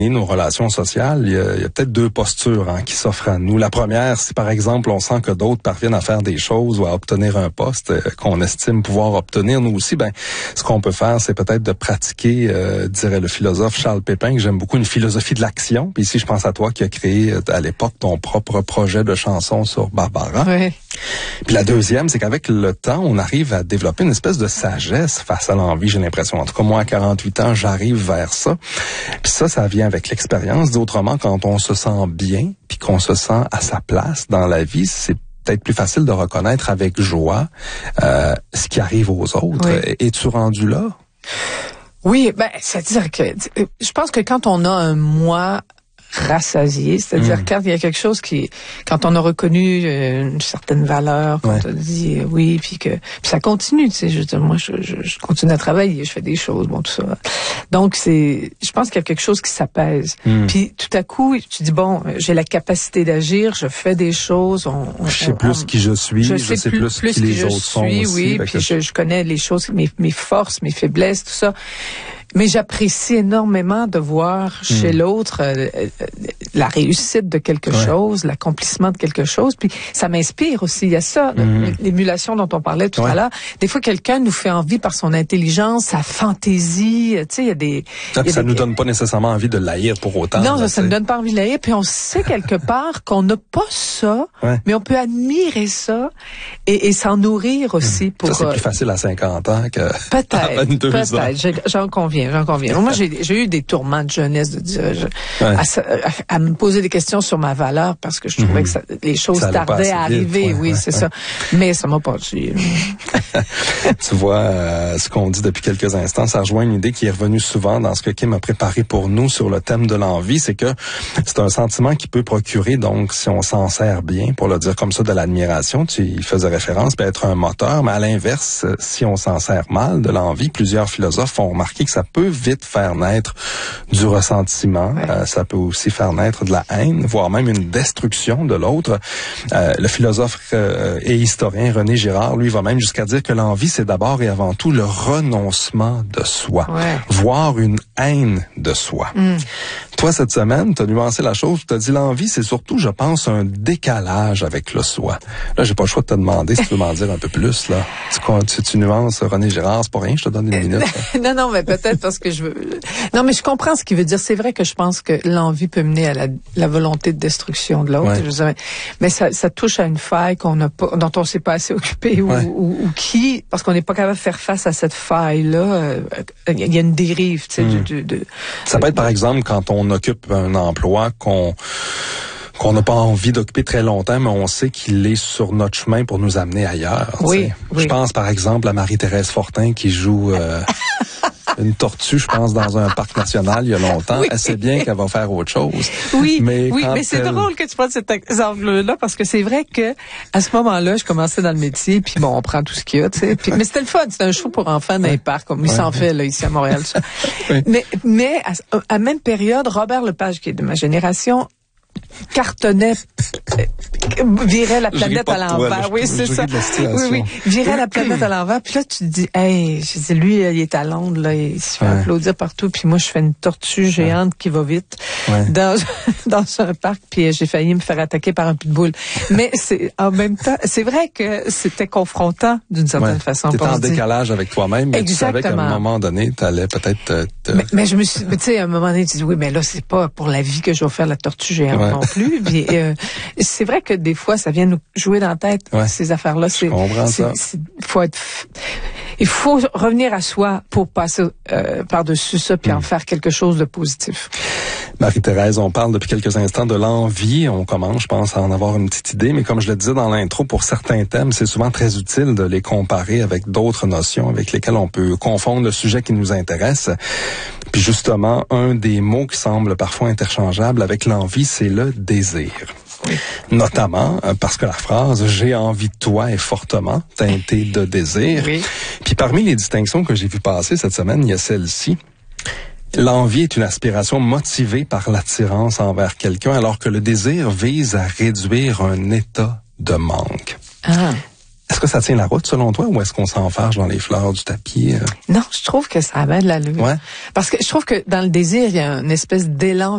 nos relations sociales, il y a peut-être deux postures qui s'offrent à nous. La première, si par exemple on sent que d'autres parviennent à faire des choses ou à obtenir un poste qu'on estime pouvoir obtenir, nous aussi, ce qu'on peut faire, c'est peut-être de pratiquer, dirait le philosophe Charles Pépin, que j'aime beaucoup, une philosophie de l'action. Puis ici, je pense à toi qui as créé à l'époque ton propre projet de chanson sur Barbara. Oui. Puis la deuxième, c'est qu'avec le temps, on arrive à développer une espèce de sagesse face à l'envie, j'ai l'impression. En tout cas, moi, à 48 ans, j'arrive vers ça. Puis ça vient avec l'expérience. Autrement, quand on se sent bien, puis qu'on se sent à sa place dans la vie, c'est peut-être plus facile de reconnaître avec joie ce qui arrive aux autres. Oui. Es-tu rendu là? Oui, c'est-à-dire que je pense que quand on a un moi rassasié, c'est-à-dire quand il y a quelque chose quand on a reconnu une certaine valeur, quand on a dit oui, puis ça continue, tu sais, moi je continue à travailler, je fais des choses, tout ça. Donc je pense qu'il y a quelque chose qui s'apaise. Puis tout à coup, tu dis j'ai la capacité d'agir, je fais des choses, je sais plus qui je suis, je sais plus qui les autres sont aussi. Oui, puis je connais les choses, mes forces, mes faiblesses, tout ça. Mais j'apprécie énormément de voir chez l'autre la réussite de quelque chose, l'accomplissement de quelque chose. Puis ça m'inspire aussi. Il y a ça, l'émulation dont on parlait tout à l'heure. Des fois, quelqu'un nous fait envie par son intelligence, sa fantaisie. Tu sais, il y a des... Ça nous donne pas nécessairement envie de l'haïr pour autant. Non, ça nous donne pas envie de l'haïr. Puis on sait quelque part qu'on n'a pas ça, mais on peut admirer ça et s'en nourrir aussi. Pour, ça, c'est plus facile à 50 ans que à 22 ans. Peut-être, j'en conviens. Moi, j'ai eu des tourments de jeunesse de dire à me poser des questions sur ma valeur parce que je trouvais que les choses tardaient à arriver. C'est ça. Mais ça m'a pas tué. Tu vois, ce qu'on dit depuis quelques instants, ça rejoint une idée qui est revenue souvent dans ce que Kim a préparé pour nous sur le thème de l'envie, c'est que c'est un sentiment qui peut procurer, donc, si on s'en sert bien, pour le dire comme ça, de l'admiration. Tu y faisais référence, peut être un moteur, mais à l'inverse, si on s'en sert mal de l'envie, plusieurs philosophes ont remarqué que ça peut vite faire naître du ressentiment. Ça peut aussi faire naître de la haine, voire même une destruction de l'autre. Le philosophe et historien René Girard, lui, va même jusqu'à dire que l'envie, c'est d'abord et avant tout le renoncement de soi, voire une haine de soi. Toi, cette semaine, tu as nuancé la chose, tu as dit l'envie, c'est surtout, je pense, un décalage avec le soi. Là, j'ai pas le choix de te demander si tu veux m'en dire un peu plus, là. Tu nuances René Girard, c'est pas rien, je te donne une minute. Non, mais peut-être parce que je veux... Non, mais je comprends ce qu'il veut dire. C'est vrai que je pense que l'envie peut mener à la volonté de destruction de l'autre. Mais ça touche à une faille dont on s'est pas assez occupé ou parce qu'on n'est pas capable de faire face à cette faille-là. Il y a une dérive, tu sais, Ça peut être, par exemple, quand on occupe un emploi qu'on n'a pas envie d'occuper très longtemps, mais on sait qu'il est sur notre chemin pour nous amener ailleurs. Je pense, par exemple, à Marie-Thérèse Fortin qui joue une tortue, je pense, dans un parc national il y a longtemps. Elle sait bien qu'elle va faire autre chose. Mais c'est drôle que tu prennes cet exemple-là parce que c'est vrai que à ce moment-là, je commençais dans le métier, puis on prend tout ce qu'il y a, tu sais. Mais c'était le fun, c'était un show pour enfants dans les parcs, comme il s'en fait là ici à Montréal. Ça. Mais à même période, Robert Lepage, qui est de ma génération, cartonnait, virait la planète à l'envers. C'est ça. Virait la planète à l'envers. Puis là, tu te dis, je dis, lui, il est à Londres, là, il se fait applaudir partout. Puis moi, je fais une tortue géante qui va vite dans un parc. Puis j'ai failli me faire attaquer par un pitbull. Mais en même temps, c'est vrai que c'était confrontant d'une certaine façon. T'étais en décalage avec toi-même, mais tu savais qu'à un moment donné, t'allais peut-être Mais je me suis, tu sais, à un moment donné, tu dis, oui, mais là, c'est pas pour la vie que je vais faire la tortue géante non plus. Puis, c'est vrai que des fois, ça vient nous jouer dans la tête, ces affaires-là. Je comprends ça. Il faut revenir à soi pour passer par-dessus ça puis en faire quelque chose de positif. Marie-Thérèse, on parle depuis quelques instants de l'envie. On commence, je pense, à en avoir une petite idée. Mais comme je le disais dans l'intro, pour certains thèmes, c'est souvent très utile de les comparer avec d'autres notions avec lesquelles on peut confondre le sujet qui nous intéresse. Puis justement, un des mots qui semble parfois interchangeable avec l'envie, c'est le désir. Notamment parce que la phrase « j'ai envie de toi » est fortement teintée de désir. Puis parmi les distinctions que j'ai vues passer cette semaine, il y a celle-ci. L'envie est une aspiration motivée par l'attirance envers quelqu'un, alors que le désir vise à réduire un état de manque. Est-ce que ça tient la route selon toi ou est-ce qu'on s'enfarge dans les fleurs du tapis? Non, je trouve que ça amène de l'allure. Parce que je trouve que dans le désir, il y a une espèce d'élan